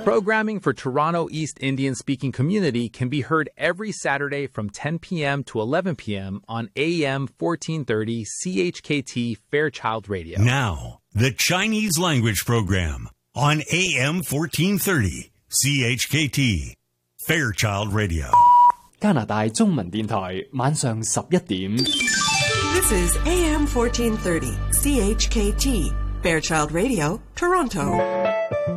Programming for Toronto East Indian-speaking community can be heard every Saturday from 10 p.m. to 11 p.m. on AM 1430 CHKT Fairchild Radio. Now, the Chinese language program on AM 1430 CHKT Fairchild Radio. 加拿大中文電台晚上11點。 This is AM 1430 CHKT Fairchild Radio, Toronto.